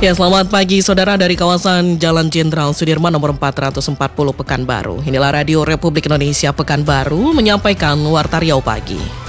Ya, selamat pagi saudara dari kawasan Jalan Jenderal Sudirman nomor 440 Pekanbaru. Inilah Radio Republik Indonesia Pekanbaru menyampaikan Warta Riau Pagi.